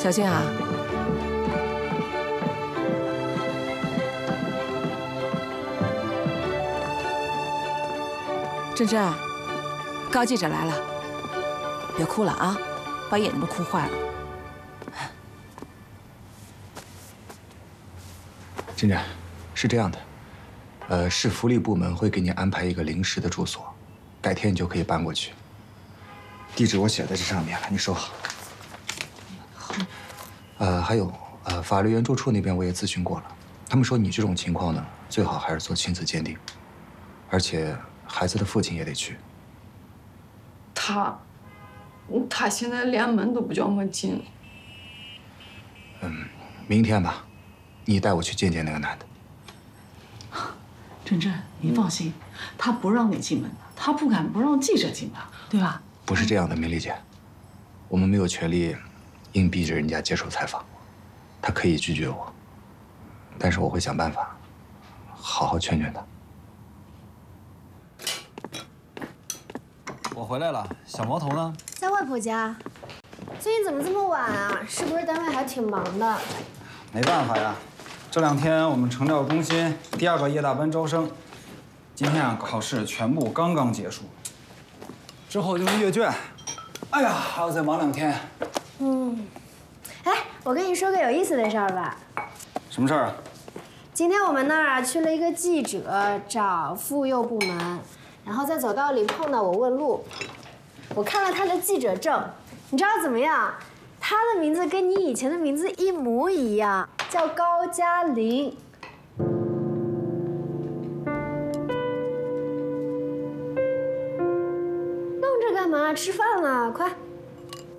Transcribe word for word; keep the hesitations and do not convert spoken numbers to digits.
小心啊！珍珍，高记者来了，别哭了啊，把眼睛都哭坏了。 珍珍，是这样的，呃，市福利部门会给你安排一个临时的住所，改天你就可以搬过去。地址我写在这上面了，你收好。好。呃，还有，呃，法律援助处那边我也咨询过了，他们说你这种情况呢，最好还是做亲子鉴定，而且孩子的父亲也得去。 他，他现在连门都不叫我进。 嗯，明天吧，你带我去见见那个男的。 珍珍，你放心，他不让你进门的，他不敢不让记者进门，对吧？ 不是这样的，明丽姐，我们没有权利硬逼着人家接受采访，他可以拒绝我，但是我会想办法，好好劝劝他。 我回来了，小毛头呢？ 在外婆家。最近怎么这么晚啊？是不是单位还挺忙的？ 没办法呀，这两天我们成调中心第二个夜大班招生，今天啊考试全部刚刚结束，之后就是阅卷，哎呀还要再忙两天。 嗯，哎，我跟你说个有意思的事儿吧。 什么事儿啊？ 今天我们那儿啊去了一个记者找妇幼部门。然后在走道里碰到我问路，我看了他的记者证，你知道怎么样？他的名字跟你以前的名字一模一样，叫高嘉玲。愣着干嘛？吃饭了，快！